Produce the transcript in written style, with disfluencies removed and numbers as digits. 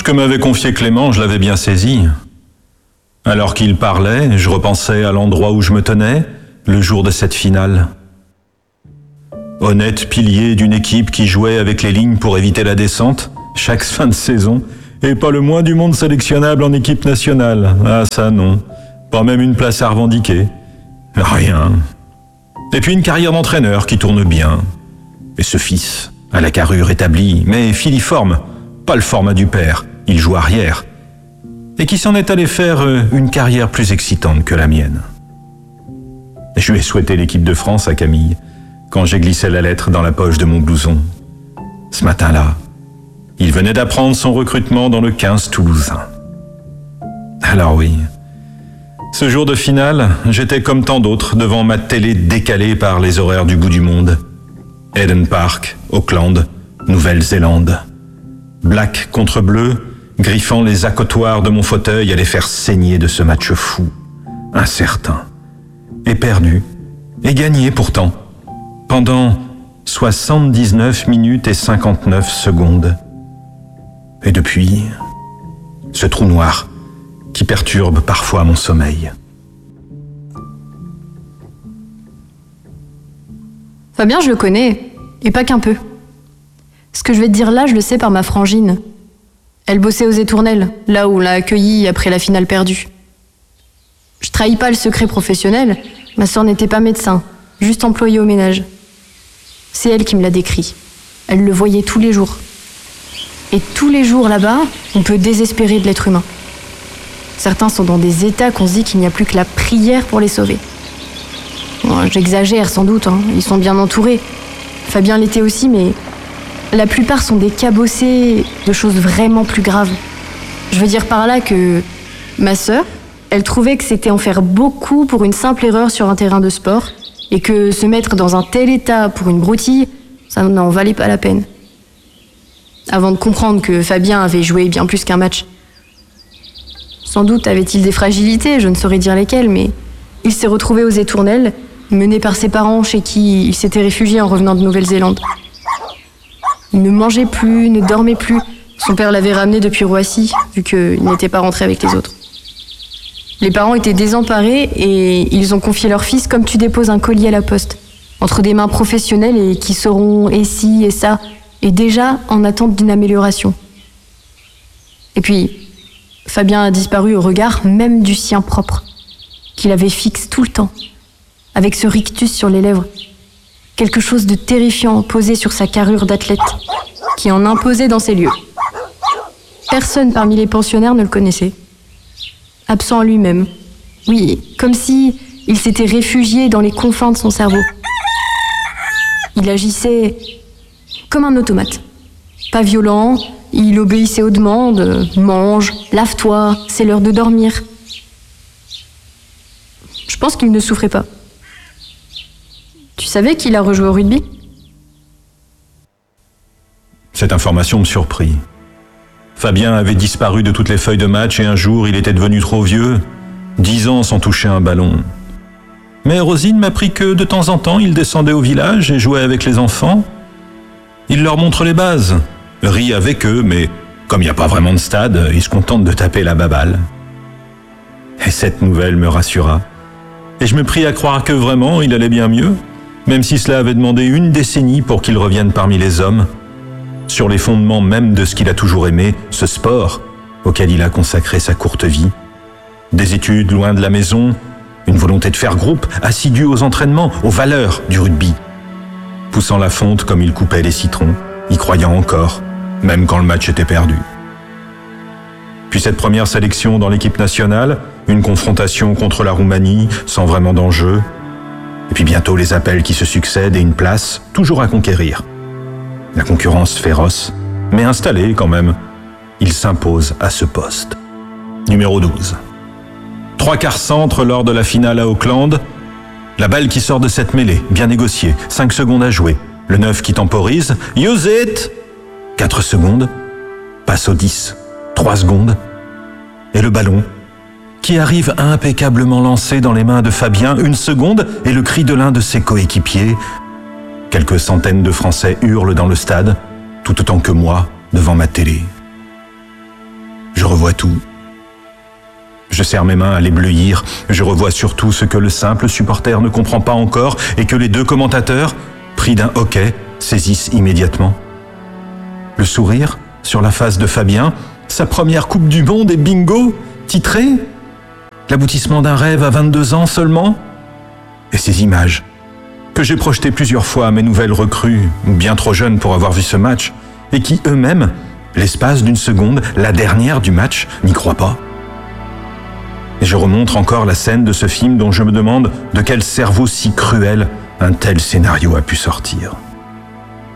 Ce que m'avait confié Clément, je l'avais bien saisi. Alors qu'il parlait, je repensais à l'endroit où je me tenais, le jour de cette finale. Honnête pilier d'une équipe qui jouait avec les lignes pour éviter la descente, chaque fin de saison, et pas le moins du monde sélectionnable en équipe nationale. Ah ça non, pas même une place à revendiquer. Rien. Et puis une carrière d'entraîneur qui tourne bien. Et ce fils, à la carrure établie, mais filiforme, pas le format du père, il joue arrière. Et qui s'en est allé faire une carrière plus excitante que la mienne. Je lui ai souhaité l'équipe de France à Camille, quand j'ai glissé la lettre dans la poche de mon blouson. Ce matin-là, il venait d'apprendre son recrutement dans le 15 toulousain. Alors oui, ce jour de finale, j'étais comme tant d'autres devant ma télé décalée par les horaires du bout du monde. Eden Park, Auckland, Nouvelle-Zélande. Black contre bleu, griffant les accotoirs de mon fauteuil, allait faire saigner de ce match fou, incertain, et perdu, et gagné pourtant, pendant 79 minutes et 59 secondes. Et depuis, ce trou noir qui perturbe parfois mon sommeil. Fabien, je le connais, et pas qu'un peu. Ce que je vais te dire là, je le sais par ma frangine. Elle bossait aux Étournelles, là où on l'a accueillie après la finale perdue. Je trahis pas le secret professionnel, ma sœur n'était pas médecin, juste employée au ménage. C'est elle qui me l'a décrit. Elle le voyait tous les jours. Et tous les jours là-bas, on peut désespérer de l'être humain. Certains sont dans des états qu'on se dit qu'il n'y a plus que la prière pour les sauver. Bon, j'exagère sans doute, hein. Ils sont bien entourés. Fabien l'était aussi, mais la plupart sont des cabossés de choses vraiment plus graves. Je veux dire par là que ma sœur, elle trouvait que c'était en faire beaucoup pour une simple erreur sur un terrain de sport et que se mettre dans un tel état pour une broutille, ça n'en valait pas la peine. Avant de comprendre que Fabien avait joué bien plus qu'un match. Sans doute avait-il des fragilités, je ne saurais dire lesquelles, mais il s'est retrouvé aux Étournelles, mené par ses parents chez qui il s'était réfugié en revenant de Nouvelle-Zélande. Il ne mangeait plus, ne dormait plus. Son père l'avait ramené depuis Roissy, vu qu'il n'était pas rentré avec les autres. Les parents étaient désemparés et ils ont confié leur fils comme tu déposes un colis à la poste, entre des mains professionnelles et qui sauront et ci et ça, et déjà en attente d'une amélioration. Et puis, Fabien a disparu au regard même du sien propre, qu'il avait fixe tout le temps, avec ce rictus sur les lèvres. Quelque chose de terrifiant posé sur sa carrure d'athlète, qui en imposait dans ces lieux. Personne parmi les pensionnaires ne le connaissait. Absent en lui-même. Oui, comme si il s'était réfugié dans les confins de son cerveau. Il agissait comme un automate. Pas violent, il obéissait aux demandes. Mange, lave-toi, c'est l'heure de dormir. Je pense qu'il ne souffrait pas. Tu savais qu'il a rejoué au rugby ? Cette information me surprit. Fabien avait disparu de toutes les feuilles de match et un jour, il était devenu trop vieux, 10 ans sans toucher un ballon. Mais Rosine m'apprit que de temps en temps, il descendait au village et jouait avec les enfants. Il leur montre les bases, rit avec eux, mais comme il n'y a pas vraiment de stade, il se contente de taper la baballe. Et cette nouvelle me rassura. Et je me pris à croire que vraiment, il allait bien mieux, même si cela avait demandé une décennie pour qu'il revienne parmi les hommes, sur les fondements même de ce qu'il a toujours aimé, ce sport auquel il a consacré sa courte vie. Des études loin de la maison, une volonté de faire groupe, assidu aux entraînements, aux valeurs du rugby. Poussant la fonte comme il coupait les citrons, y croyant encore, même quand le match était perdu. Puis cette première sélection dans l'équipe nationale, une confrontation contre la Roumanie sans vraiment d'enjeu, et puis bientôt les appels qui se succèdent et une place toujours à conquérir. La concurrence féroce, mais installée quand même. Il s'impose à ce poste. Numéro 12. 3/4 centre lors de la finale à Auckland. La balle qui sort de cette mêlée, bien négociée, 5 secondes à jouer. Le 9 qui temporise, use it 4 secondes, passe au 10, 3 secondes. Et le ballon, qui arrive impeccablement lancé dans les mains de Fabien, 1 seconde, et le cri de l'un de ses coéquipiers. Quelques centaines de Français hurlent dans le stade, tout autant que moi, devant ma télé. revois tout. Je serre mes mains à l'éblouir, je revois surtout ce que le simple supporter ne comprend pas encore et que les deux commentateurs, pris d'un hoquet, saisissent immédiatement. Le sourire sur la face de Fabien, sa première Coupe du Monde et bingo, titré, l'aboutissement d'un rêve à 22 ans seulement, et ces images que j'ai projetées plusieurs fois à mes nouvelles recrues, bien trop jeunes pour avoir vu ce match, et qui eux-mêmes, l'espace d'une seconde, la dernière du match, n'y croient pas. Et je remontre encore la scène de ce film dont je me demande de quel cerveau si cruel un tel scénario a pu sortir.